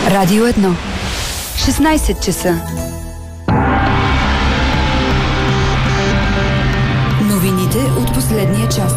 Радио 1. 16 часа. Новините от последния час.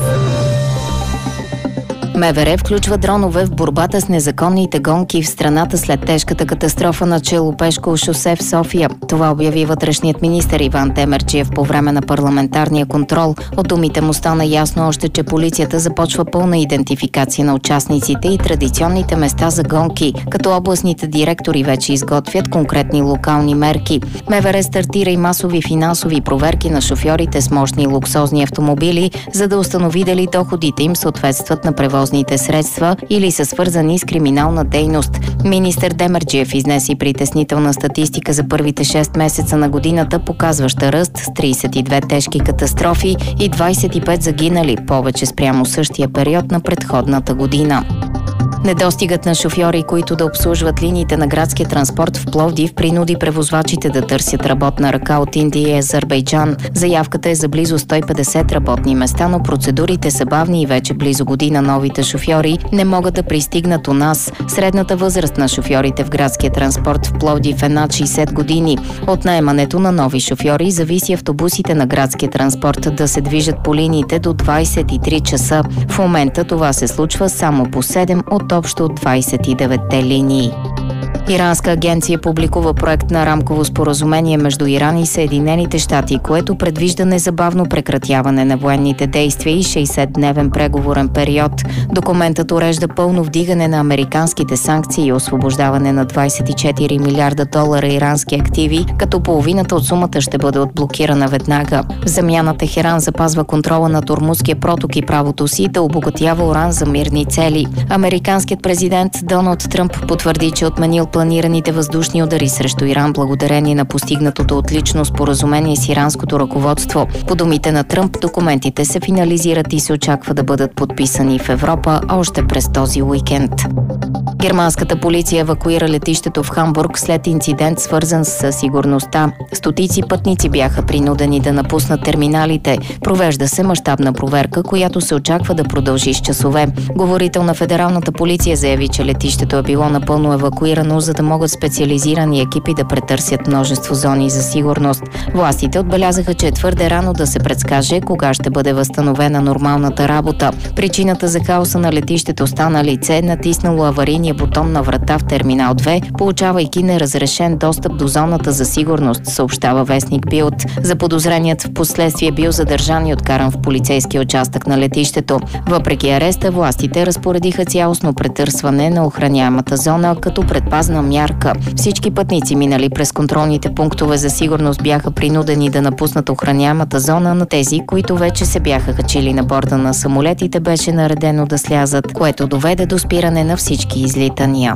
МВР включва дронове в борбата с незаконните гонки в страната след тежката катастрофа на Челопешко шосе в София. Това обяви вътрешният министър Иван Демерджиев по време на парламентарния контрол. От думите му стана ясно още, че полицията започва пълна идентификация на участниците и традиционните места за гонки, като областните директори вече изготвят конкретни локални мерки. МВР стартира и масови финансови проверки на шофьорите с мощни луксозни автомобили, за да установи дали доходите им съответстват на превозните средства или са свързани с криминална дейност. Министър Демерджиев изнеси притеснителна статистика за първите 6 месеца на годината, показваща ръст с 32 тежки катастрофи и 25 загинали, повече спрямо същия период на предходната година. Недостигът на шофьори, които да обслужват линиите на градския транспорт в Пловдив, принуди превозвачите да търсят работна ръка от Индия и Азербайджан. Заявката е за близо 150 работни места, но процедурите са бавни и вече близо година новите шофьори не могат да пристигнат у нас. Средната възраст на шофьорите в градския транспорт в Пловдив е над 60 години. От наемането на нови шофьори зависи автобусите на градския транспорт да се движат по линиите до 23 часа. В момента това се случва само по 7 от общо 29-те линии. Иранска агенция публикува проект на рамково споразумение между Иран и Съединените щати, което предвижда незабавно прекратяване на военните действия и 60-дневен преговорен период. Документът урежда пълно вдигане на американските санкции и освобождаване на 24 милиарда долара ирански активи, като половината от сумата ще бъде отблокирана веднага. В замяна Техеран запазва контрола над Ормузския проток и правото си да обогатява уран за мирни цели. Американският президент Доналд Тръмп потвърди, че отменил планираните въздушни удари срещу Иран благодарение на постигнатото отлично споразумение с иранското ръководство. По думите на Тръмп, документите се финализират и се очаква да бъдат подписани в Европа още през този уикенд. Германската полиция евакуира летището в Хамбург след инцидент, свързан с сигурността. Стотици пътници бяха принудени да напуснат терминалите. Провежда се мащабна проверка, която се очаква да продължи с часове. Говорител на федералната полиция заяви, че летището е било напълно евакуирано, за да могат специализирани екипи да претърсят множество зони за сигурност. Властите отбелязаха, че е твърде рано да се предскаже кога ще бъде възстановена нормалната работа. Причината за хаоса на летището стана лице, натиснало аварийния бутон на врата в терминал 2, получавайки неразрешен достъп до зоната за сигурност, съобщава вестник Билд. Заподозреният в последствие бил задържан и откаран в полицейския участък на летището. Въпреки ареста, властите разпоредиха цялостно претърсване на охраняемата зона като предпазна мярка. Всички пътници, минали през контролните пунктове за сигурност, бяха принудени да напуснат охраняемата зона. На тези, които вече се бяха качили на борда на самолетите, беше наредено да слязат, което доведе до спиране на всички излитания.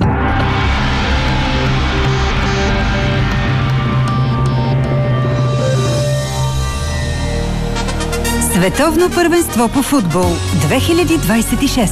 Световно първенство по футбол 2026.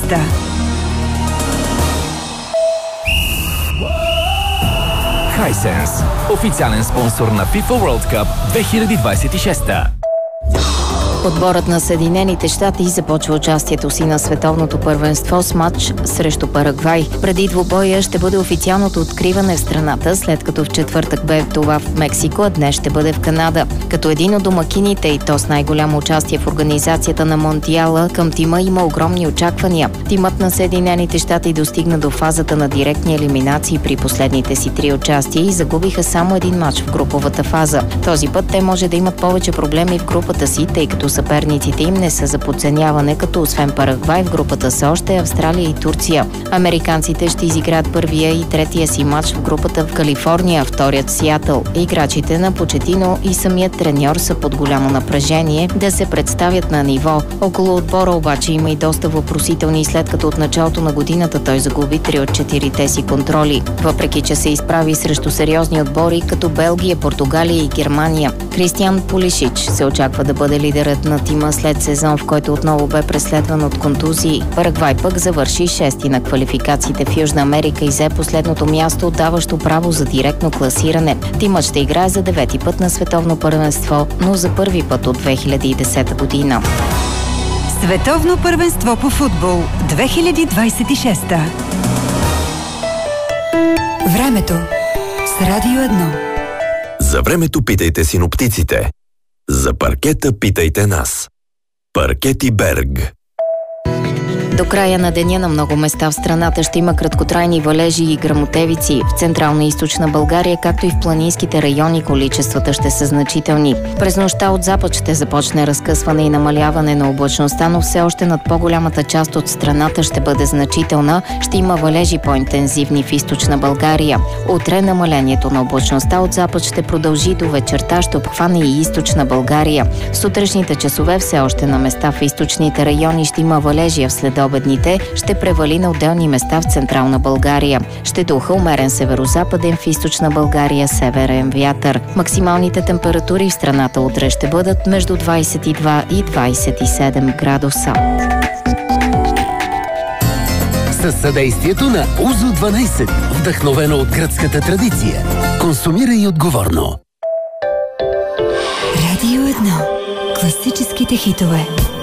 Hisense, официален спонсор на FIFA World Cup 2026. Отборът на Съединените щати започва участието си на световното първенство с матч срещу Парагвай. Преди двубоя ще бъде официалното откриване в страната, след като в четвъртък бе това в Мексико, а днес ще бъде в Канада. Като един от домакините и то с най-голямо участие в организацията на Мондиала, към тима има огромни очаквания. Тимът на Съединените щати достигна до фазата на директни елиминации при последните си 3 участия и загубиха само един матч в груповата фаза. Този път те може да имат повече проблеми в групата си, тъй като съперниците им не са за подценяване, като освен Парагвай в групата са още Австралия и Турция. Американците ще изиграят първия и третия си матч в групата в Калифорния, вторият в Сиатъл. Играчите на Почетино и самият треньор са под голямо напрежение да се представят на ниво. Около отбора обаче има и доста въпросителни, след като от началото на годината той загуби 3 от 4-те си контроли. Въпреки че се изправи срещу сериозни отбори като Белгия, Португалия и Германия. Кристиан Пулишич се очаква да бъде лидерът на тима след сезон, в който отново бе преследван от контузии. Парагвай пък завърши 6-ти на квалификациите в Южна Америка и взе последното място, даващо право за директно класиране. Тимът ще играе за 9-ти път на световно първенство, но за първи път от 2010 година. Световно първенство по футбол 2026. Времето с Радио 1. За времето питайте синоптиците. За паркета питайте нас. Паркети Берг. До края на деня на много места в страната ще има краткотрайни валежи и гръмотевици. В централна и източна България, както и в планинските райони, количествата ще са значителни. През нощта от запад ще започне разкъсване и намаляване на облачността, но все още над по-голямата част от страната ще бъде значителна. Ще има валежи по-интензивни в източна България. Утре намалението на облачността от запад ще продължи до вечерта, ще обхване и източна България. В сутрешните часове все още на места в източните райони ще има валежи, а в следобедните ще превали на отделни места в централна България. Ще духа умерен северозападен, в източна България северен вятър. Максималните температури в страната утре ще бъдат между 22 и 27 градуса. Със съдействието на Узо 12, вдъхновено от гръцката традиция. Консумирай отговорно. Радио 1. Класическите хитове.